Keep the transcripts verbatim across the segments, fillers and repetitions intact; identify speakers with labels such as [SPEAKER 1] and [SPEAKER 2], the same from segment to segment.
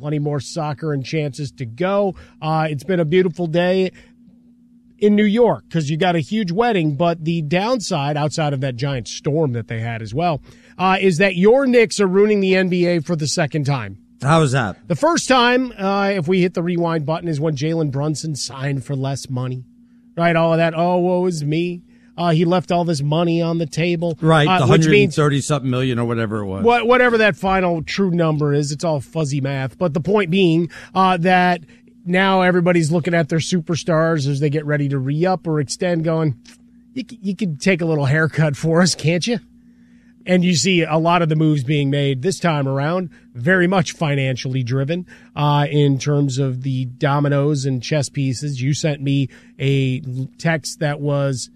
[SPEAKER 1] plenty more soccer and chances to go. Uh, it's been a beautiful day in New York because you got a huge wedding, but the downside, outside of that giant storm that they had as well, uh, is that your Knicks are ruining the N B A for the second time.
[SPEAKER 2] How is that?
[SPEAKER 1] The first time, uh, if we hit the rewind button, is when Jalen Brunson signed for less money. Right, all of that, oh, woe is me. Uh, he left all this money on the table.
[SPEAKER 2] Right,
[SPEAKER 1] uh,
[SPEAKER 2] the one hundred thirty-something million or whatever it was.
[SPEAKER 1] What, whatever that final true number is, it's all fuzzy math. But the point being uh, that now everybody's looking at their superstars as they get ready to re-up or extend going, you, you could take a little haircut for us, can't you? And you see a lot of the moves being made this time around, very much financially driven uh, in terms of the dominoes and chess pieces. You sent me a text that was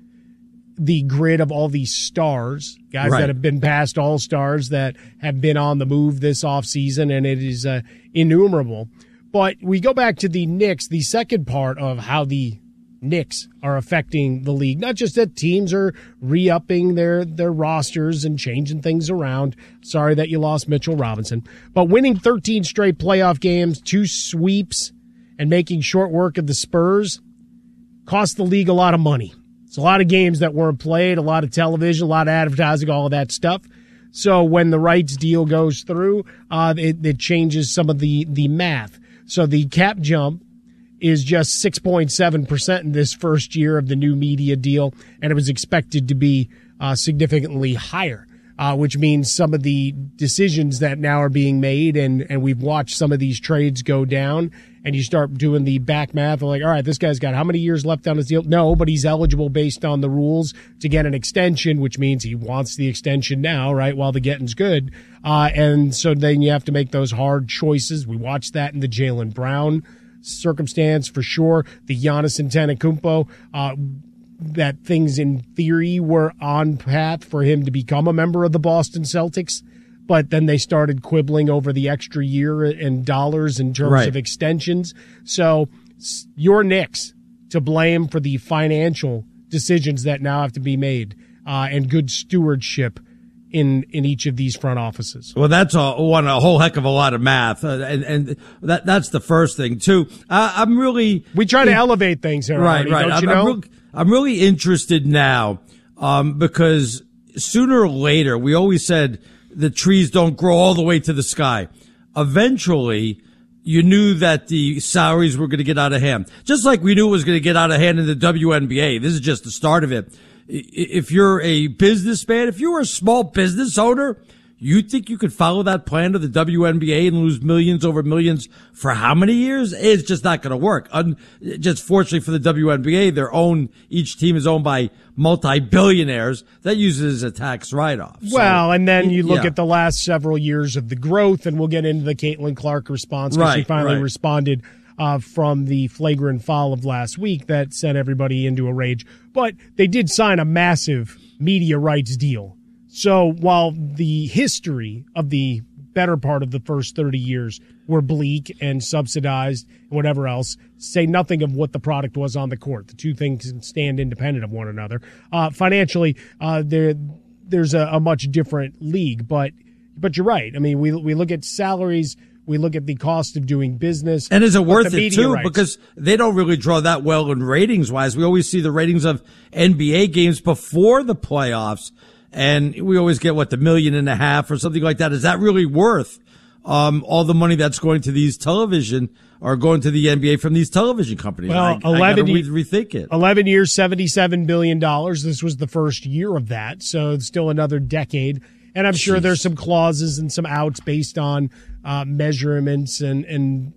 [SPEAKER 1] the grid of all these stars, guys
[SPEAKER 2] right.
[SPEAKER 1] that have been past all-stars that have been on the move this offseason, and it is uh, innumerable. But we go back to the Knicks, the second part of how the Knicks are affecting the league. Not just that teams are re-upping their, their rosters and changing things around. Sorry that you lost Mitchell Robinson. But winning thirteen straight playoff games, two sweeps, and making short work of the Spurs cost the league a lot of money. It's a lot of games that weren't played, a lot of television, a lot of advertising, all of that stuff. So when the rights deal goes through, uh, it, it changes some of the, the math. So the cap jump is just six point seven percent in this first year of the new media deal, and it was expected to be uh, significantly higher, uh, which means some of the decisions that now are being made, and, and we've watched some of these trades go down, and you start doing the back math of like, all right, this guy's got how many years left on his deal? No, but he's eligible based on the rules to get an extension, which means he wants the extension now, right, while the getting's good. Uh, and so then you have to make those hard choices. We watched that in the Jaylen Brown circumstance for sure. The Giannis Antetokounmpo, uh, that things in theory were on path for him to become a member of the Boston Celtics, but then they started quibbling over the extra year and dollars in terms
[SPEAKER 2] right.
[SPEAKER 1] of extensions. So your Knicks to blame for the financial decisions that now have to be made uh, and good stewardship in in each of these front offices.
[SPEAKER 2] Well, that's a, one, a whole heck of a lot of math. Uh, and and that that's the first thing, too. Uh, I'm really...
[SPEAKER 1] We try to in, elevate things here,
[SPEAKER 2] right,
[SPEAKER 1] Arnie,
[SPEAKER 2] right.
[SPEAKER 1] don't
[SPEAKER 2] I'm,
[SPEAKER 1] you know?
[SPEAKER 2] I'm, really, I'm really interested now um, because sooner or later, we always said the trees don't grow all the way to the sky. Eventually, you knew that the salaries were going to get out of hand. Just like we knew it was going to get out of hand in the W N B A. This is just the start of it. If you're a businessman, if you were a small business owner, you think you could follow that plan to the W N B A and lose millions over millions for how many years? It's just not going to work. Un- just fortunately for the W N B A, their own, each team is owned by multi-billionaires that uses a tax write-off.
[SPEAKER 1] Well,
[SPEAKER 2] so,
[SPEAKER 1] and then you look
[SPEAKER 2] yeah.
[SPEAKER 1] at the last several years of the growth, and we'll get into the Caitlin Clark response because
[SPEAKER 2] right,
[SPEAKER 1] she finally
[SPEAKER 2] right.
[SPEAKER 1] responded Uh, from the flagrant foul of last week that sent everybody into a rage. But they did sign a massive media rights deal. So while the history of the better part of the first thirty years were bleak and subsidized and whatever else, say nothing of what the product was on the court. The two things stand independent of one another. Uh, financially, uh, there there's a, a much different league. But but you're right. I mean, we we look at salaries. We look at the cost of doing business.
[SPEAKER 2] And is it worth it, too?
[SPEAKER 1] Rights.
[SPEAKER 2] Because they don't really draw that well in ratings-wise. We always see the ratings of N B A games before the playoffs, and we always get, what, the million and a half or something like that. Is that really worth um, all the money that's going to these television or going to the N B A from these television companies?
[SPEAKER 1] Well,
[SPEAKER 2] I,
[SPEAKER 1] eleven,
[SPEAKER 2] I gotta re- rethink it.
[SPEAKER 1] eleven years, seventy-seven billion dollars. This was the first year of that, so it's still another decade. And I'm sure
[SPEAKER 2] Jeez.
[SPEAKER 1] there's some clauses and some outs based on uh, measurements and, and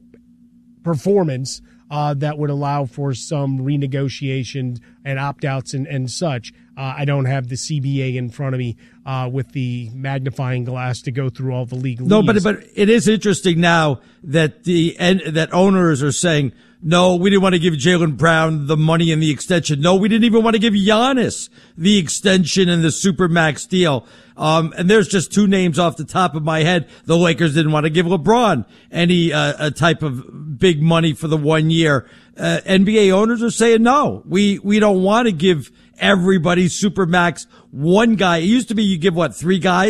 [SPEAKER 1] performance uh, that would allow for some renegotiation and opt-outs and, and such. Uh, I don't have the C B A in front of me uh, with the magnifying glass to go through all the league.
[SPEAKER 2] No, but but it is interesting now that the and that owners are saying, no, we didn't want to give Jaylen Brown the money and the extension. No, we didn't even want to give Giannis the extension and the Supermax deal. Um, and there's just two names off the top of my head. The Lakers didn't want to give LeBron any uh, a type of big money for the one year. Uh, N B A owners are saying, no, we, we don't want to give everybody Supermax one guy. It used to be you give, what, three guys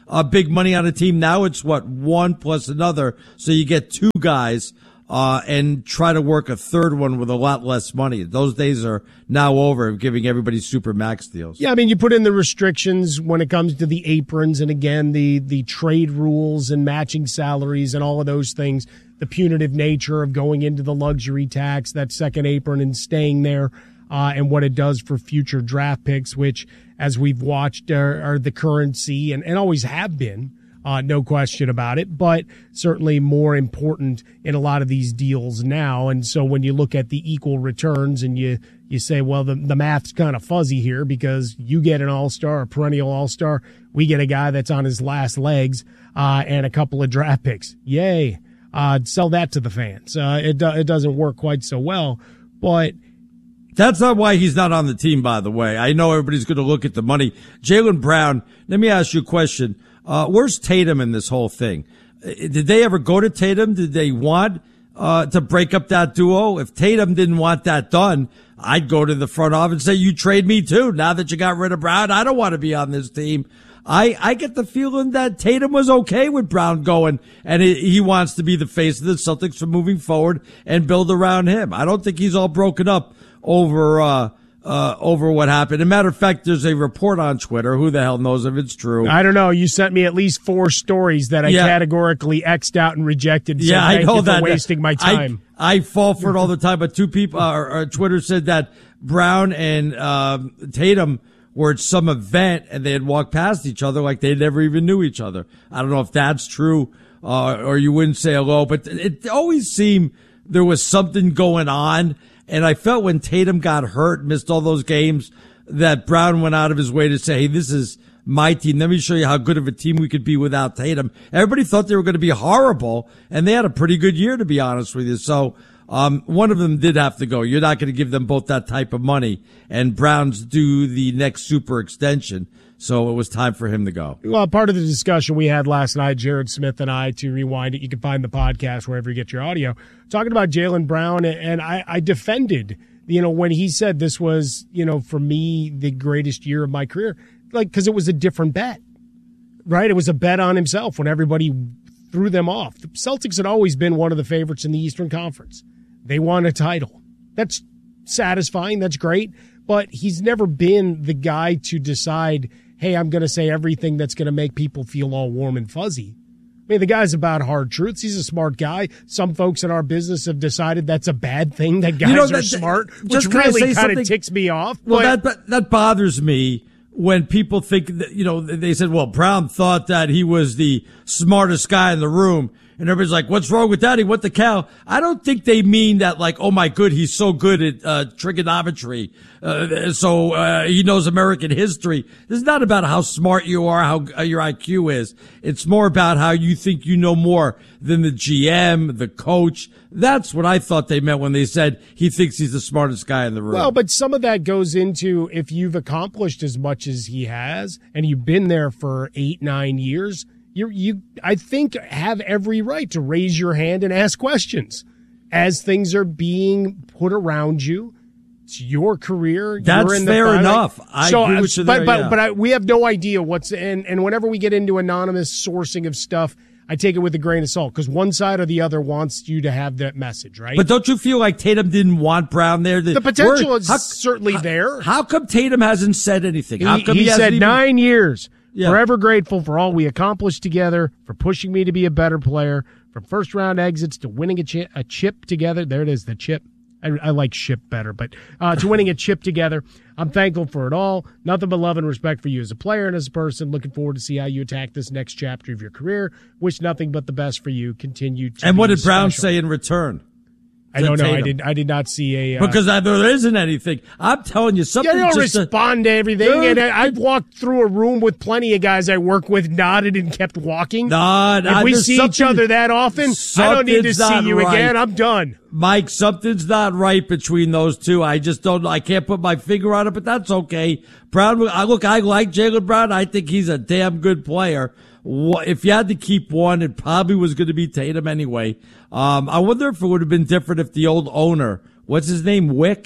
[SPEAKER 2] uh, big money on a team. Now it's what, one plus another. So you get two guys, uh, and try to work a third one with a lot less money. Those days are now over of giving everybody super max deals.
[SPEAKER 1] Yeah, I mean, you put in the restrictions when it comes to the aprons and, again, the, the trade rules and matching salaries and all of those things, the punitive nature of going into the luxury tax, that second apron and staying there, uh, and what it does for future draft picks, which, as we've watched, are, are the currency and, and always have been. Uh, no question about it, but certainly more important in a lot of these deals now. And so when you look at the equal returns and you, you say, well, the, the math's kind of fuzzy here because you get an all-star, a perennial all-star. We get a guy that's on his last legs, uh, and a couple of draft picks. Yay. Uh, sell that to the fans. Uh, it, do, it doesn't work quite so well, but
[SPEAKER 2] that's not why he's not on the team, by the way. I know everybody's going to look at the money. Jaylen Brown, let me ask you a question. Uh, where's Tatum in this whole thing? Did they ever go to Tatum? Did they want uh, to break up that duo? If Tatum didn't want that done, I'd go to the front office and say, you trade me too. Now that you got rid of Brown, I don't want to be on this team. I, I get the feeling that Tatum was okay with Brown going, and he, he wants to be the face of the Celtics for moving forward and build around him. I don't think he's all broken up over uh Uh, over what happened. As a matter of fact, there's a report on Twitter. Who the hell knows if it's true?
[SPEAKER 1] I don't know. You sent me at least four stories that I
[SPEAKER 2] yeah.
[SPEAKER 1] categorically X'd out and rejected. So
[SPEAKER 2] yeah,
[SPEAKER 1] thank
[SPEAKER 2] I know
[SPEAKER 1] you
[SPEAKER 2] that.
[SPEAKER 1] for wasting my time.
[SPEAKER 2] I, I fall for it all the time, but two people, uh, uh, Twitter said that Brown and um, Tatum were at some event and they had walked past each other like they never even knew each other. I don't know if that's true, uh, or you wouldn't say hello, but it always seemed there was something going on. And I felt when Tatum got hurt, missed all those games, that Brown went out of his way to say, hey, this is my team. Let me show you how good of a team we could be without Tatum. Everybody thought they were going to be horrible, and they had a pretty good year, to be honest with you. So um one of them did have to go. You're not going to give them both that type of money. And Brown's due the next super extension. So it was time for him to go.
[SPEAKER 1] Well, part of the discussion we had last night, Jared Smith and I, to rewind it, you can find the podcast wherever you get your audio, talking about Jaylen Brown, and I, I defended, you know, when he said this was, you know, for me, the greatest year of my career, like, because it was a different bet, right? It was a bet on himself when everybody threw them off. The Celtics had always been one of the favorites in the Eastern Conference. They won a title. That's satisfying. That's great. But he's never been the guy to decide, hey, I'm going to say everything that's going to make people feel all warm and fuzzy. I mean, the guy's about hard truths. He's a smart guy. Some folks in our business have decided that's a bad thing, that guys you know, that, are smart, which really kind of ticks me off.
[SPEAKER 2] Well, that that bothers me when people think that, you know, they said, well, Brown thought that he was the smartest guy in the room. And everybody's like, what's wrong with that? He went to Cal. I don't think they mean that like, oh my good, he's so good at uh, trigonometry. Uh, so uh, he knows American history. This is not about how smart you are, how uh, your I Q is. It's more about how you think you know more than the G M, the coach. That's what I thought they meant when they said he thinks he's the smartest guy in the room.
[SPEAKER 1] Well, but some of that goes into if you've accomplished as much as he has and you've been there for eight, nine years, You, you, I think, have every right to raise your hand and ask questions as things are being put around you. It's your career.
[SPEAKER 2] That's
[SPEAKER 1] You're in the
[SPEAKER 2] fair
[SPEAKER 1] final.
[SPEAKER 2] enough. I
[SPEAKER 1] so,
[SPEAKER 2] agree with you
[SPEAKER 1] but,
[SPEAKER 2] there,
[SPEAKER 1] but,
[SPEAKER 2] yeah.
[SPEAKER 1] but I, we have no idea what's and and whenever we get into anonymous sourcing of stuff, I take it with a grain of salt because one side or the other wants you to have that message, right?
[SPEAKER 2] But don't you feel like Tatum didn't want Brown there?
[SPEAKER 1] The potential is
[SPEAKER 2] how,
[SPEAKER 1] certainly
[SPEAKER 2] how,
[SPEAKER 1] there.
[SPEAKER 2] How come Tatum hasn't said anything? How come
[SPEAKER 1] he,
[SPEAKER 2] he,
[SPEAKER 1] he said
[SPEAKER 2] even,
[SPEAKER 1] nine years.
[SPEAKER 2] Yeah.
[SPEAKER 1] Forever grateful for all we accomplished together, for pushing me to be a better player, from first round exits to winning a, chi- a chip together. There it is, the chip. I, I like ship better, but uh, to winning a chip together. I'm thankful for it all. Nothing but love and respect for you as a player and as a person. Looking forward to see how you attack this next chapter of your career. Wish nothing but the best for you. Continue to
[SPEAKER 2] And what did Brown
[SPEAKER 1] special.
[SPEAKER 2] say in return?
[SPEAKER 1] I don't know. Tatum. I did. I did not see a uh,
[SPEAKER 2] because I, there isn't anything. I'm telling you something.
[SPEAKER 1] You don't
[SPEAKER 2] just
[SPEAKER 1] respond
[SPEAKER 2] a,
[SPEAKER 1] to everything. And I, I've walked through a room with plenty of guys I work with, nodded and kept walking.
[SPEAKER 2] Nah, nah,
[SPEAKER 1] if we see each other that often, I don't need to see you
[SPEAKER 2] right.
[SPEAKER 1] again. I'm done.
[SPEAKER 2] Mike, something's not right between those two. I just don't. I can't put my finger on it, but that's okay. Brown. I look. I like Jaylen Brown. I think he's a damn good player. If you had to keep one, it probably was going to be Tatum anyway. Um, I wonder if it would have been different if the old owner, what's his name, Wick,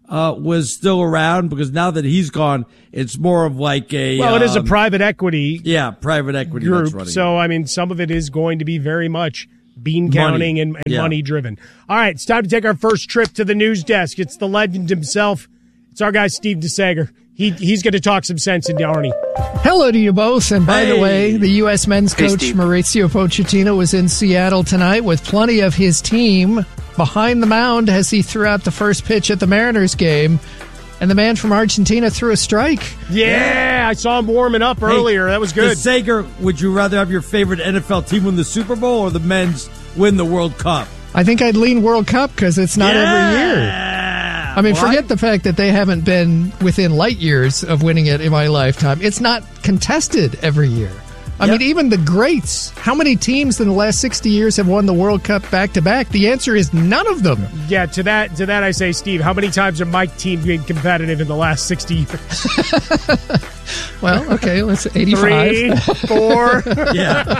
[SPEAKER 2] uh, was still around, because now that he's gone, it's more of like a
[SPEAKER 1] well, it is a
[SPEAKER 2] um,
[SPEAKER 1] private equity
[SPEAKER 2] yeah private equity
[SPEAKER 1] group.
[SPEAKER 2] That's running
[SPEAKER 1] so
[SPEAKER 2] it.
[SPEAKER 1] I mean, some of it is going to be very much bean counting
[SPEAKER 2] Money.
[SPEAKER 1] and, and
[SPEAKER 2] Yeah.
[SPEAKER 1] money driven. All right, it's time to take our first trip to the news desk. It's the legend himself. It's our guy Steve DeSager. He he's going to talk some sense into Arnie.
[SPEAKER 3] Hello to you both. And by
[SPEAKER 2] Hey.
[SPEAKER 3] the way, the U S men's
[SPEAKER 4] Hey,
[SPEAKER 3] coach
[SPEAKER 4] Steve.
[SPEAKER 3] Mauricio Pochettino was in Seattle tonight with plenty of his team behind the mound as he threw out the first pitch at the Mariners game. And the man from Argentina threw a strike.
[SPEAKER 1] Yeah, I saw him warming up
[SPEAKER 2] Hey,
[SPEAKER 1] earlier. That was good.
[SPEAKER 2] DeSager, would you rather have your favorite N F L team win the Super Bowl or the men's win the World Cup?
[SPEAKER 3] I think I'd lean World Cup because it's not every year.
[SPEAKER 2] Yeah.
[SPEAKER 3] I mean,
[SPEAKER 2] Well,
[SPEAKER 3] forget the fact that they haven't been within light years of winning it in my lifetime. It's not contested every year. I
[SPEAKER 2] Yep.
[SPEAKER 3] mean, even the greats. How many teams in the last sixty years have won the World Cup back to back? The answer is none of them.
[SPEAKER 1] Yeah, to that to that I say, Steve, how many times have my team been competitive in the last sixty years?
[SPEAKER 3] Well, okay, let's eighty-five.
[SPEAKER 1] Three, four.
[SPEAKER 2] Yeah.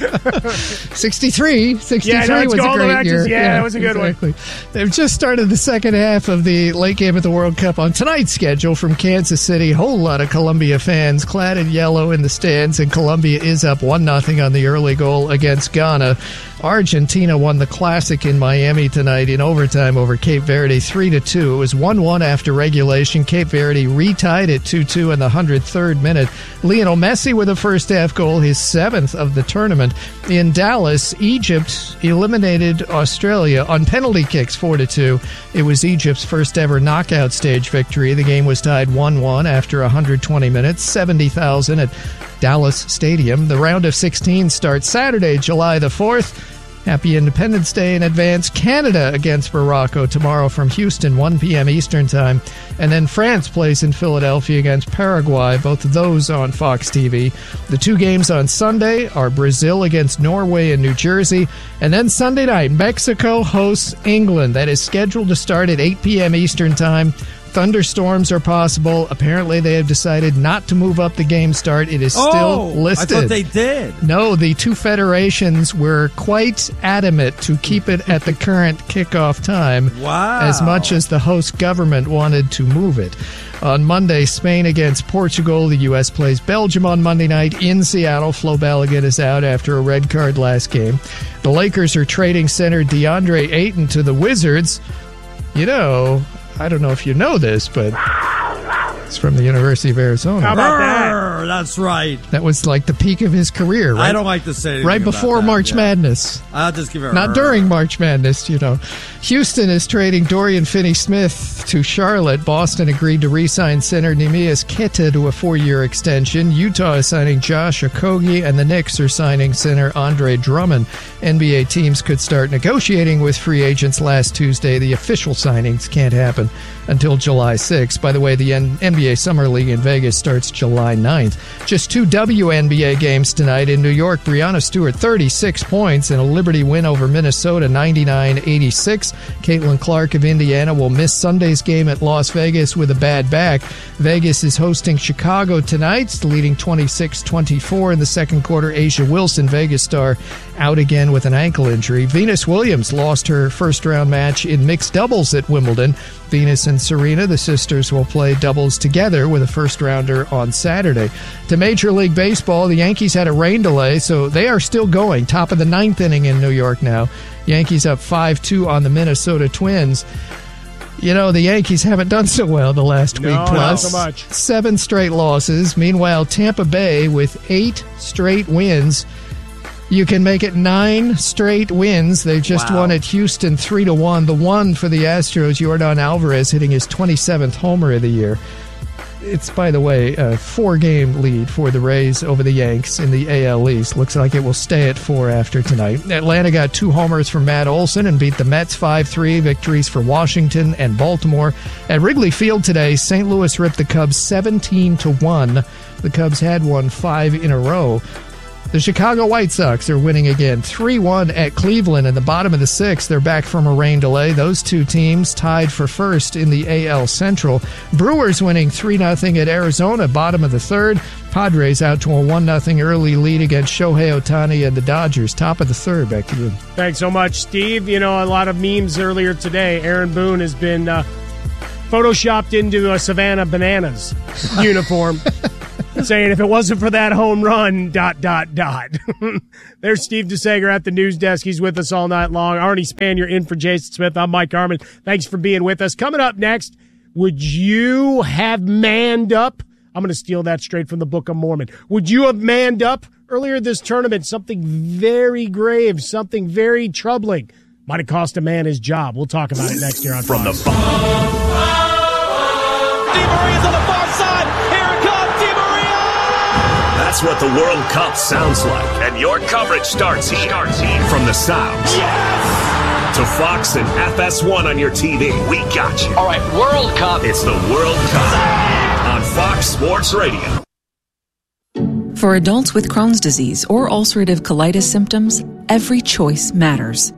[SPEAKER 3] sixty-three. sixty-three
[SPEAKER 1] Yeah, no, it's
[SPEAKER 3] was a
[SPEAKER 1] all the
[SPEAKER 3] great
[SPEAKER 1] matches.
[SPEAKER 3] year.
[SPEAKER 1] Yeah, that was a good one.
[SPEAKER 3] exactly. They've just started the second half of the late game at the World Cup on tonight's schedule from Kansas City. Whole lot of Colombia fans clad in yellow in the stands, and Colombia is up one nothing on the early goal against Ghana. Argentina won the Classic in Miami tonight in overtime over Cape Verde three to two. It was one one after regulation. Cape Verde retied at two two in the one hundred third minute. Lionel Messi with a first half goal, his seventh of the tournament. In Dallas, Egypt eliminated Australia on penalty kicks four to two. It was Egypt's first ever knockout stage victory. The game was tied one one after one hundred twenty minutes, seventy thousand at Dallas Stadium. The round of sixteen starts Saturday, July the fourth. Happy Independence Day in advance. Canada against Morocco tomorrow from Houston, one p.m. Eastern Time. And then France plays in Philadelphia against Paraguay, both of those on Fox T V. The two games on Sunday are Brazil against Norway in New Jersey. And then Sunday night, Mexico hosts England. That is scheduled to start at eight p.m. Eastern Time. Thunderstorms are possible. Apparently, they have decided not to move up the game start. It is still
[SPEAKER 2] oh,
[SPEAKER 3] listed.
[SPEAKER 2] I thought they did.
[SPEAKER 3] No, the two federations were quite adamant to keep it at the current kickoff time.
[SPEAKER 2] Wow.
[SPEAKER 3] As much as the host government wanted to move it. On Monday, Spain against Portugal. The U S plays Belgium on Monday night in Seattle. Flo Balogun is out after a red card last game. The Lakers are trading center DeAndre Ayton to the Wizards. You know, I don't know if you know this, but it's from the University of Arizona.
[SPEAKER 1] How about that?
[SPEAKER 2] Brr, that's right.
[SPEAKER 3] That was like the peak of his career, right?
[SPEAKER 2] I don't like to say anything
[SPEAKER 3] right
[SPEAKER 2] about
[SPEAKER 3] before
[SPEAKER 2] that,
[SPEAKER 3] March
[SPEAKER 2] yeah.
[SPEAKER 3] Madness.
[SPEAKER 2] I'll just give it a
[SPEAKER 3] Not during March Madness, you know. Houston is trading Dorian Finney-Smith to Charlotte. Boston agreed to re-sign center Neemias Queta to a four-year extension. Utah is signing Josh Okogie, and the Knicks are signing center Andre Drummond. N B A teams could start negotiating with free agents last Tuesday. The official signings can't happen until July sixth. By the way, the N B A Summer League in Vegas starts July ninth. Just two W N B A games tonight in New York. Breanna Stewart, thirty-six points in a Liberty win over Minnesota, ninety-nine eighty-six. Caitlin Clark of Indiana will miss Sunday's game at Las Vegas with a bad back. Vegas is hosting Chicago tonight, leading twenty-six twenty-four in the second quarter. Asia Wilson, Vegas star, out again with an ankle injury. Venus Williams lost her first-round match in mixed doubles at Wimbledon. Venus and Serena, the sisters, will play doubles together with a first-rounder on Saturday. To Major League Baseball, the Yankees had a rain delay, so they are still going. Top of the ninth inning in New York now. Yankees up five two on the Minnesota Twins. You know, the Yankees haven't done so well the last
[SPEAKER 1] No,
[SPEAKER 3] week
[SPEAKER 1] not
[SPEAKER 3] plus.
[SPEAKER 1] so much.
[SPEAKER 3] Seven straight losses. Meanwhile, Tampa Bay with eight straight wins. You can make it nine straight wins. They just
[SPEAKER 2] Wow.
[SPEAKER 3] won at Houston three to one. The one for the Astros, Yordan Alvarez hitting his twenty-seventh homer of the year. It's, by the way, a four-game lead for the Rays over the Yanks in the A L East. Looks like it will stay at four after tonight. Atlanta got two homers from Matt Olson and beat the Mets five three. Victories for Washington and Baltimore. At Wrigley Field today, Saint Louis ripped the Cubs seventeen to one. The Cubs had won five in a row. The Chicago White Sox are winning again, three one at Cleveland in the bottom of the sixth. They're back from a rain delay. Those two teams tied for first in the A L Central. Brewers winning three nothing at Arizona, bottom of the third. Padres out to a one nothing early lead against Shohei Ohtani and the Dodgers, top of the third. Back to you.
[SPEAKER 1] Thanks so much, Steve. You know, a lot of memes earlier today. Aaron Boone has been uh, photoshopped into a Savannah Bananas uniform, saying if it wasn't for that home run, dot, dot, dot. There's Steve DeSager at the news desk. He's with us all night long. Arnie Spanier in for Jason Smith. I'm Mike Harmon. Thanks for being with us. Coming up next, would you have manned up? I'm going to steal that straight from the Book of Mormon. Would you have manned up earlier this tournament? Something very grave, something very troubling. Might have cost a man his job. We'll talk about it next year on
[SPEAKER 4] From
[SPEAKER 1] Fox.
[SPEAKER 4] the
[SPEAKER 5] Di Maria's on the far side. Here it comes, Di Maria!
[SPEAKER 4] That's what the World Cup sounds like. And your coverage starts here. Starts here. From the sounds.
[SPEAKER 5] Yes!
[SPEAKER 4] To Fox and F S one on your T V. We got you.
[SPEAKER 5] All right, World Cup.
[SPEAKER 4] It's the World Cup on Fox Sports Radio.
[SPEAKER 6] For adults with Crohn's disease or ulcerative colitis symptoms, every choice matters.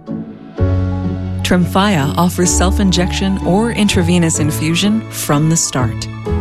[SPEAKER 6] Tremfya offers self-injection or intravenous infusion from the start.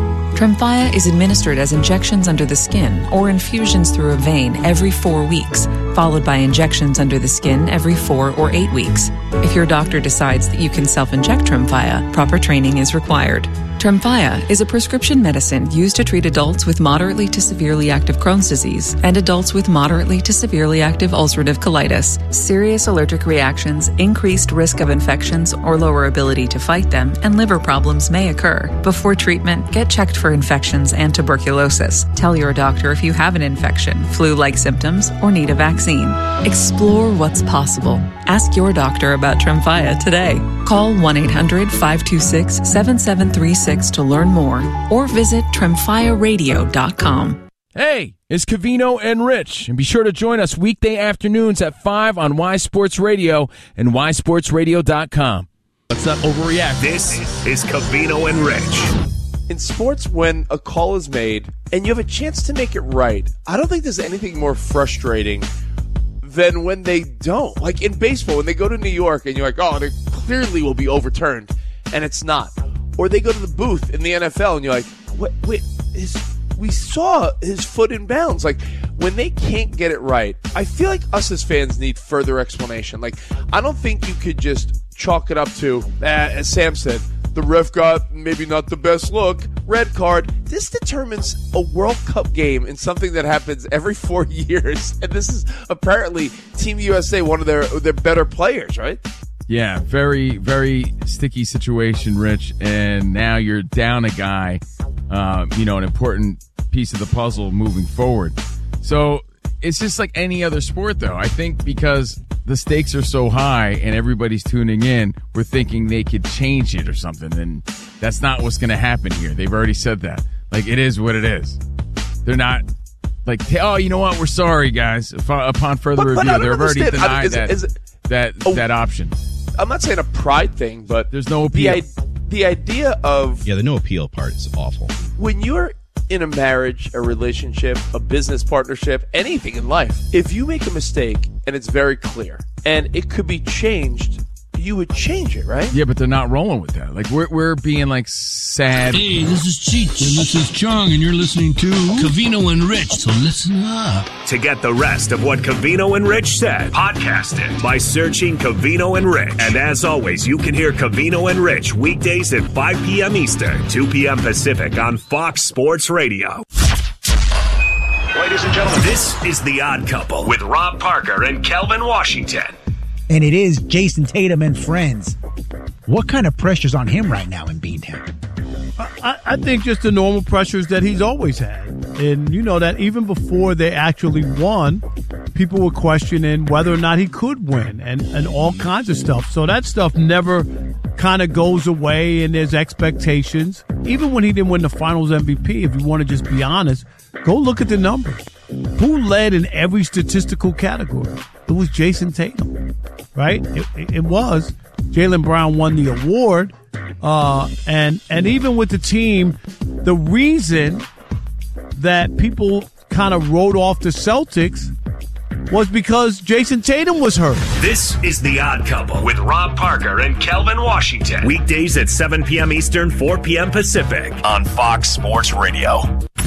[SPEAKER 6] Tremfya is administered as injections under the skin or infusions through a vein every four weeks, followed by injections under the skin every four or eight weeks. If your doctor decides that you can self-inject Tremfya, proper training is required. Tremfya is a prescription medicine used to treat adults with moderately to severely active Crohn's disease and adults with moderately to severely active ulcerative colitis. Serious allergic reactions, increased risk of infections or lower ability to fight them, and liver problems may occur. Before treatment, get checked for infections and tuberculosis. Tell your doctor if you have an infection, flu-like symptoms, or need a vaccine. Explore what's possible. Ask your doctor about Tremfya today. Call one eight hundred five two six seven seven three six to learn more or visit tremfya radio dot com.
[SPEAKER 7] Hey, it's Covino and Rich, and be sure to join us weekday afternoons at five on Y Sports Radio and y sports radio dot com. Let's not overreact.
[SPEAKER 4] This is Covino and Rich.
[SPEAKER 8] In sports, when a call is made and you have a chance to make it right, I don't think there's anything more frustrating than when they don't. Like in baseball, when they go to New York and you're like, oh, they clearly will be overturned, and it's not. Or they go to the booth in the N F L and you're like, wait, wait, his, we saw his foot in bounds. Like, when they can't get it right, I feel like us as fans need further explanation. Like, I don't think you could just chalk it up to, uh, as Sam said, the ref got maybe not the best look, red card. This determines a World Cup game in something that happens every four years. And this is apparently Team U S A, one of their, their better players, right?
[SPEAKER 7] Yeah, very, very sticky situation, Rich. And now you're down a guy, uh, you know, an important piece of the puzzle moving forward. So it's just like any other sport, though. I think because the stakes are so high and everybody's tuning in, we're thinking they could change it or something. And that's not what's going to happen here. They've already said that. Like, it is what it is. They're not like, oh, you know what? We're sorry, guys. Upon further
[SPEAKER 8] but, but
[SPEAKER 7] review, they've already
[SPEAKER 8] understand.
[SPEAKER 7] denied
[SPEAKER 8] is,
[SPEAKER 7] that,
[SPEAKER 8] is,
[SPEAKER 7] that,
[SPEAKER 8] oh,
[SPEAKER 7] that option.
[SPEAKER 8] I'm not saying a pride thing, but
[SPEAKER 7] there's no appeal.
[SPEAKER 8] The, the idea of...
[SPEAKER 9] Yeah, the no appeal part is awful.
[SPEAKER 8] When you're in a marriage, a relationship, a business partnership, anything in life, if you make a mistake and it's very clear and it could be changed, you would change it, right?
[SPEAKER 7] Yeah, but they're not rolling with that. Like, we're we're being, like, sad.
[SPEAKER 10] Hey, this is Cheech, and this is Chung, and you're listening to Covino and Rich, so listen up.
[SPEAKER 4] To get the rest of what Covino and Rich said, podcast it by searching Covino and Rich. And as always, you can hear Covino and Rich weekdays at five p.m. Eastern, two p.m. Pacific on Fox Sports Radio. Ladies and gentlemen, this is The Odd Couple with Rob Parker and Kelvin Washington.
[SPEAKER 11] And it is Jason Tatum and friends. What kind of pressure's on him right now in Beantown?
[SPEAKER 2] I, I think just the normal pressures that he's always had. And you know that even before they actually won, people were questioning whether or not he could win and, and all kinds of stuff. So that stuff never kind of goes away, and there's expectations. Even when he didn't win the Finals M V P, if you want to just be honest, go look at the numbers. Who led in every statistical category? It was Jason Tatum, right? It, it, it was. Jaylen Brown won the award. Uh, and, and even with the team, the reason that people kind of wrote off the Celtics was because Jason Tatum was hurt.
[SPEAKER 4] This is The Odd Couple with Rob Parker and Kelvin Washington. Weekdays at seven p.m. Eastern, four p.m. Pacific on Fox Sports Radio.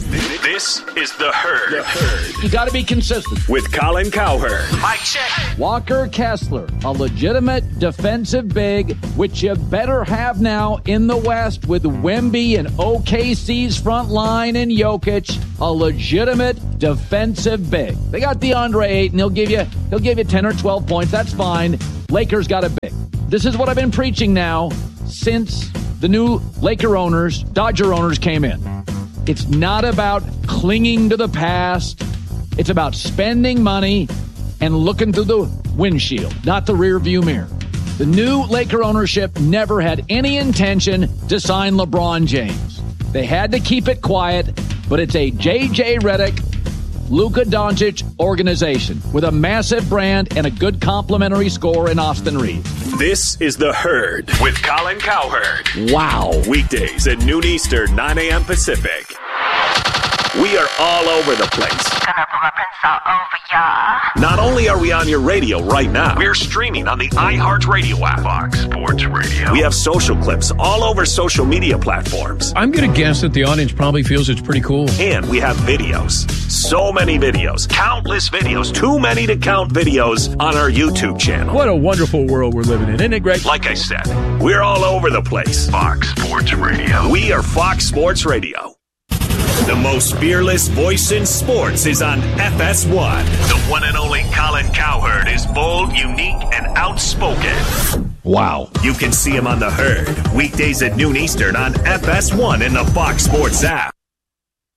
[SPEAKER 4] This is The Herd. The Herd.
[SPEAKER 9] You got to be consistent.
[SPEAKER 4] With Colin Cowherd.
[SPEAKER 9] Mike check. Walker Kessler, a legitimate defensive big, which you better have now in the West with Wemby and O K C's front line and Jokic, a legitimate defensive big. They got DeAndre Ayton. He'll give you, he'll give you ten or twelve points. That's fine. Lakers got a big. This is what I've been preaching now since the new Laker owners, Dodger owners came in. It's not about clinging to the past. It's about spending money and looking through the windshield, not the rear view mirror. The new Laker ownership never had any intention to sign LeBron James. They had to keep it quiet, but it's a J J Redick, Luka Doncic organization with a massive brand and a good complimentary score in Austin Reeves.
[SPEAKER 4] This is The Herd with Colin Cowherd.
[SPEAKER 9] Wow.
[SPEAKER 4] Weekdays at noon Eastern, nine a.m. Pacific. We are all over the place.
[SPEAKER 12] Gonna put my pencil over ya.
[SPEAKER 4] Not only are we on your radio right now, we're streaming on the iHeartRadio app.
[SPEAKER 12] Fox Sports Radio.
[SPEAKER 4] We have social clips all over social media platforms.
[SPEAKER 10] I'm going to guess that the audience probably feels it's pretty cool.
[SPEAKER 4] And we have videos. So many videos. Countless videos. Too many to count videos on our YouTube channel.
[SPEAKER 10] What a wonderful world we're living in. Isn't it great?
[SPEAKER 4] Like I said, we're all over the place.
[SPEAKER 12] Fox Sports Radio.
[SPEAKER 4] We are Fox Sports Radio. The most fearless voice in sports is on F S one. The one and only Colin Cowherd is bold, unique, and outspoken.
[SPEAKER 10] Wow.
[SPEAKER 4] You can see him on The Herd, weekdays at noon Eastern on F S one in the Fox Sports app.